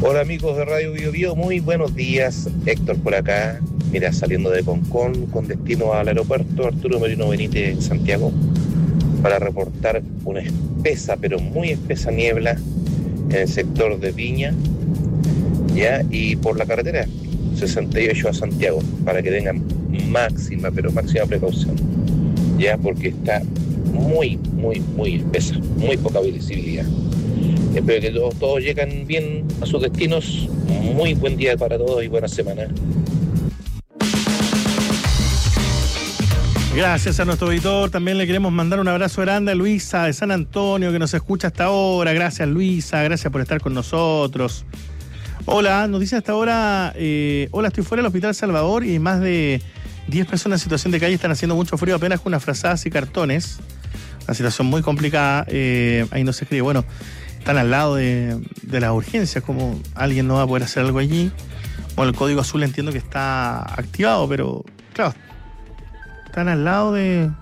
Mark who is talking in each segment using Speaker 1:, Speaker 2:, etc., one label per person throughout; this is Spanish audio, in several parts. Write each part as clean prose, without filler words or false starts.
Speaker 1: Hola amigos de Radio Bio Bio, muy buenos días. Héctor por acá, mira, saliendo de Concón con destino al aeropuerto Arturo Merino Benítez en Santiago para reportar una espesa, pero muy espesa niebla en el sector de Viña, ya, y por la carretera 68 a Santiago, para que tengan máxima, pero máxima precaución, ya, porque está muy espesa, muy poca visibilidad. Espero que todos lleguen bien a sus destinos. Muy buen día para todos y buena semana.
Speaker 2: Gracias a nuestro editor. También le queremos mandar un abrazo grande a Luisa de San Antonio, que nos escucha hasta ahora. Gracias, Luisa. Gracias por estar con nosotros. Hola, nos dice hasta ahora. Hola, estoy fuera del Hospital Salvador y más de 10 personas en situación de calle están haciendo mucho frío apenas con unas frazadas y cartones. Una situación muy complicada. Ahí nos escribe, bueno, están al lado de las urgencias, como alguien no va a poder hacer algo allí. Bueno, el código azul entiendo que está activado, pero claro, están al lado de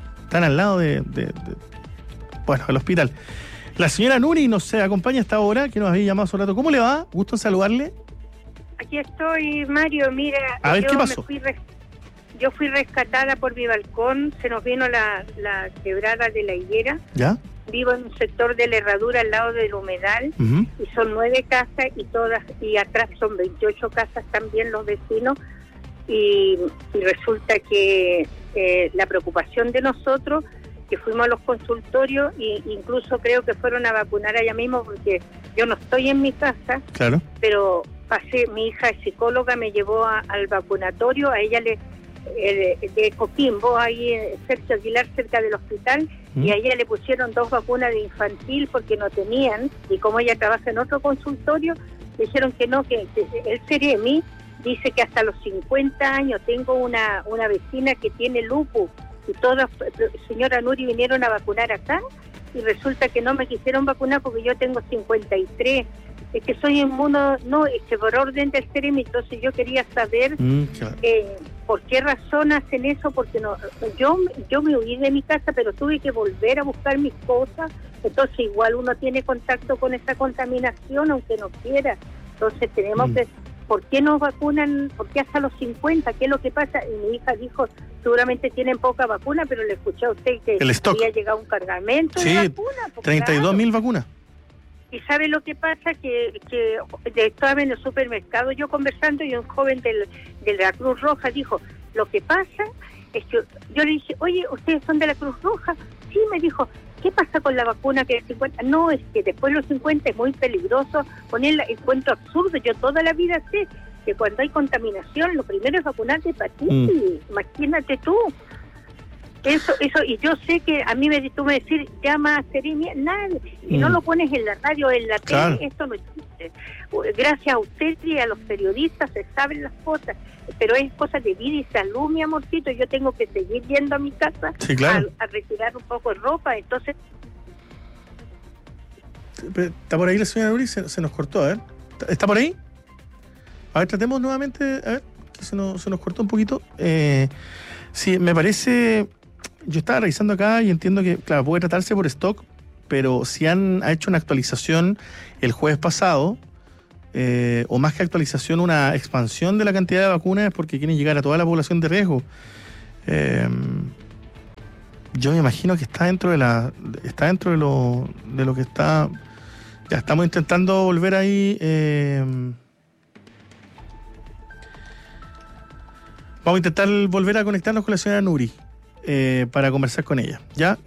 Speaker 2: bueno, el hospital. La señora Nuri nos acompaña hasta ahora, que nos había llamado hace un rato. ¿Cómo le va? Gusto en saludarle.
Speaker 3: Aquí estoy, Mario. Mira,
Speaker 2: a ver, ¿qué pasó?
Speaker 3: Yo fui rescatada por mi balcón. Se nos vino la quebrada de la higuera.
Speaker 2: ¿Ya?
Speaker 3: Vivo en un sector de la herradura al lado del humedal, y son 9 casas y atrás son 28 casas también los vecinos, y resulta que la preocupación de nosotros, que fuimos a los consultorios e incluso creo que fueron a vacunar allá mismo, porque yo no estoy en mi casa,
Speaker 2: claro,
Speaker 3: pero mi hija es psicóloga, me llevó al vacunatorio, a ella de Coquimbo, ahí Sergio Aguilar, cerca del hospital, y a ella le pusieron 2 vacunas de infantil porque no tenían, y como ella trabaja en otro consultorio, le dijeron que no, que el Ceremi dice que hasta los 50 años. Tengo una vecina que tiene lupus, y todas, señora Nuri, vinieron a vacunar acá, y resulta que no me quisieron vacunar porque yo tengo 53. Es que soy inmuno, no, es que por orden del Ceremi. Entonces yo quería saber
Speaker 2: claro,
Speaker 3: por qué razón hacen eso, porque no, yo me huí de mi casa, pero tuve que volver a buscar mis cosas. Entonces igual uno tiene contacto con esa contaminación aunque no quiera. Entonces tenemos que, ¿por qué nos vacunan? ¿Por qué hasta los 50? ¿Qué es lo que pasa? Y mi hija dijo, seguramente tienen poca vacuna, pero le escuché a usted que había llegado un cargamento de vacunas.
Speaker 2: 32.000 vacunas.
Speaker 3: Y sabe lo que pasa, que estaba en el supermercado yo conversando, y un joven de la Cruz Roja dijo, lo que pasa es que yo le dije, oye, ¿ustedes son de la Cruz Roja? Sí, me dijo, ¿qué pasa con la vacuna que es 50? No, es que después de los 50 es muy peligroso ponerla. Encuentro absurdo. Yo toda la vida sé que cuando hay contaminación lo primero es vacunarte de hepatitis. Imagínate tú. Eso, y yo sé que a mí tú me decís, llama a Ceremi, nada, si no lo pones en la radio, en la tele, esto no existe. Gracias a usted y a los periodistas se saben las cosas, pero es cosa de vida y salud, mi amorcito. Yo tengo que seguir yendo a mi casa,
Speaker 2: sí, claro,
Speaker 3: a retirar un poco de ropa, entonces...
Speaker 2: ¿Está por ahí la señora Uri? Se nos cortó, a ver. ¿Está por ahí? A ver, tratemos nuevamente, a ver, que se nos cortó un poquito. Sí, me parece... Yo estaba revisando acá y entiendo que, claro, puede tratarse por stock, pero si ha hecho una actualización el jueves pasado, o más que actualización, una expansión de la cantidad de vacunas, es porque quieren llegar a toda la población de riesgo. Yo me imagino que está dentro de lo que está. Ya estamos intentando volver ahí. Vamos a intentar volver a conectarnos con la señora Nuri para conversar con ella. ¿Ya?